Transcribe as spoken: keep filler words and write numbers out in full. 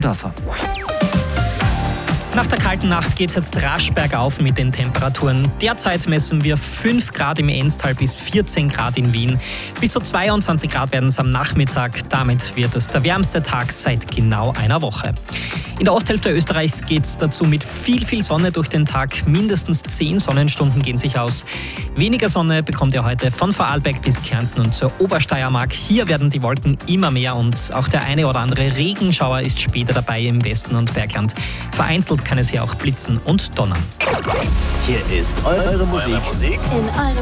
Dörfer. Nach der kalten Nacht geht es jetzt rasch bergauf mit den Temperaturen. Derzeit messen wir fünf Grad im Enstal bis vierzehn Grad in Wien. Bis zu zweiundzwanzig Grad werden es am Nachmittag. Damit wird es der wärmste Tag seit genau einer Woche. In der Osthälfte Österreichs geht es dazu mit viel, viel Sonne durch den Tag. Mindestens zehn Sonnenstunden gehen sich aus. Weniger Sonne bekommt ihr heute von Vorarlberg bis Kärnten und zur Obersteiermark. Hier werden die Wolken immer mehr und auch der eine oder andere Regenschauer ist später dabei im Westen und Bergland. Vereinzelt kann es hier auch blitzen und donnern. Hier ist eure Musik. In eurem